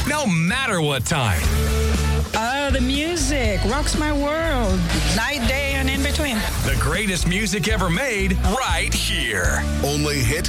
no matter what time. The music rocks my world. Night, day, and in between. The greatest music ever made right here. Only Hit